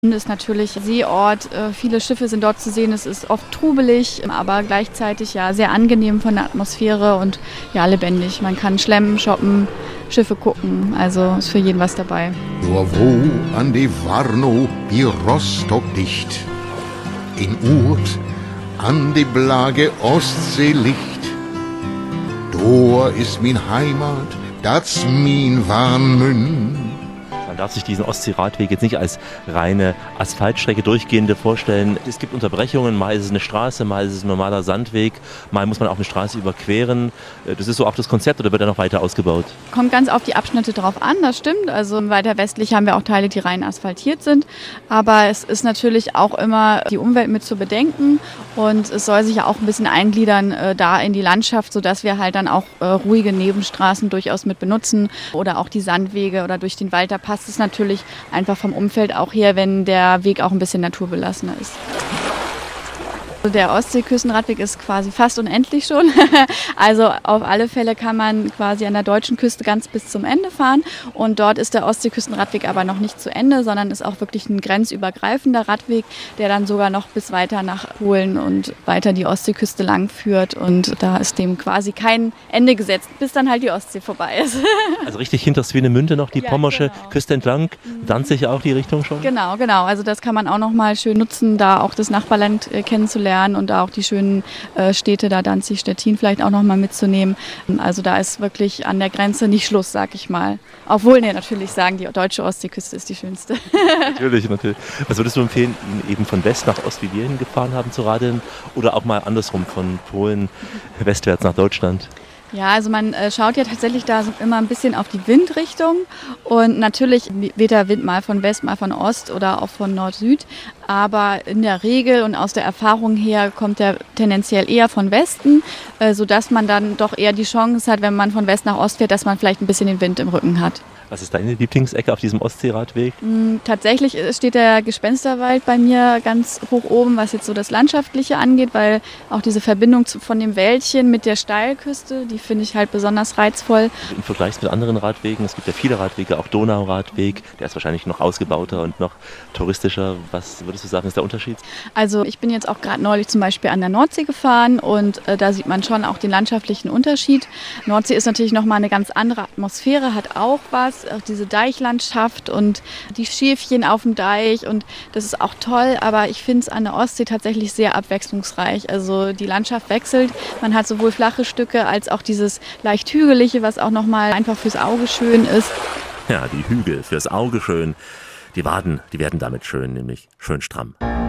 Ist natürlich Seeort, viele Schiffe sind dort zu sehen, es ist oft trubelig, aber gleichzeitig ja sehr angenehm von der Atmosphäre und ja lebendig. Man kann schlemmen, shoppen, Schiffe gucken, also ist für jeden was dabei. Nur wo an die Warnow wie Rostock dicht, in Urt an die Blage Ostseelicht, dort ist min Heimat, das min Warnmünn. Man darf sich diesen Ostseeradweg jetzt nicht als reine Asphaltstrecke durchgehende vorstellen. Es gibt Unterbrechungen, mal ist es eine Straße, mal ist es ein normaler Sandweg, mal muss man auch eine Straße überqueren. Das ist so auch das Konzept oder wird er noch weiter ausgebaut? Kommt ganz auf die Abschnitte drauf an, das stimmt. Also weiter westlich haben wir auch Teile, die rein asphaltiert sind. Aber es ist natürlich auch immer die Umwelt mit zu bedenken und es soll sich ja auch ein bisschen eingliedern da in die Landschaft, sodass wir halt dann auch ruhige Nebenstraßen durchaus mit benutzen oder auch die Sandwege oder durch den Wald, da passt es natürlich einfach vom Umfeld auch her, wenn der Weg auch ein bisschen naturbelassener ist. Der Ostseeküstenradweg ist quasi fast unendlich schon. Also auf alle Fälle kann man quasi an der deutschen Küste ganz bis zum Ende fahren. Und dort ist der Ostseeküstenradweg aber noch nicht zu Ende, sondern ist auch wirklich ein grenzübergreifender Radweg, der dann sogar noch bis weiter nach Polen und weiter die Ostseeküste lang führt. Und da ist dem quasi kein Ende gesetzt, bis dann halt die Ostsee vorbei ist. Also richtig hinter Swinemünde noch die pommersche genau. Küste entlang, Danzig auch die Richtung schon? Genau. Also das kann man auch noch mal schön nutzen, da auch das Nachbarland kennenzulernen und da auch die schönen Städte, da Danzig, Stettin vielleicht auch noch mal mitzunehmen. Also da ist wirklich an der Grenze nicht Schluss, sag ich mal. Obwohl, natürlich sagen, die deutsche Ostseeküste ist die schönste. Natürlich. Was würdest du empfehlen, eben von West nach Ost, wie wir hingefahren haben, zu radeln? Oder auch mal andersrum, von Polen westwärts nach Deutschland? Ja, also man schaut ja tatsächlich da immer ein bisschen auf die Windrichtung und natürlich weht der Wind mal von West, mal von Ost oder auch von Nord-Süd, aber in der Regel und aus der Erfahrung her kommt er tendenziell eher von Westen, sodass man dann doch eher die Chance hat, wenn man von West nach Ost fährt, dass man vielleicht ein bisschen den Wind im Rücken hat. Was ist deine Lieblingsecke auf diesem Ostseeradweg? Tatsächlich steht der Gespensterwald bei mir ganz hoch oben, was jetzt so das Landschaftliche angeht, weil auch diese Verbindung von dem Wäldchen mit der Steilküste, die finde ich halt besonders reizvoll. Im Vergleich mit anderen Radwegen, es gibt ja viele Radwege, auch Donauradweg, der ist wahrscheinlich noch ausgebauter und noch touristischer. Was würdest du sagen, ist der Unterschied? Also ich bin jetzt auch gerade neulich zum Beispiel an der Nordsee gefahren und da sieht man schon auch den landschaftlichen Unterschied. Nordsee ist natürlich nochmal eine ganz andere Atmosphäre, hat auch was. Auch diese Deichlandschaft und die Schäfchen auf dem Deich und das ist auch toll, aber ich finde es an der Ostsee tatsächlich sehr abwechslungsreich. Also die Landschaft wechselt, man hat sowohl flache Stücke als auch dieses leicht hügelige, was auch nochmal einfach fürs Auge schön ist. Ja, die Hügel fürs Auge schön. Die Waden, die werden damit schön, nämlich schön stramm.